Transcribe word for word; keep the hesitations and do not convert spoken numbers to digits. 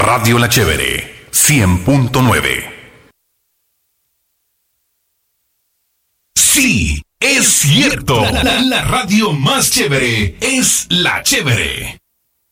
Radio La Chévere, cien punto nueve. Sí, es cierto. La, la, la radio más chévere es La Chévere.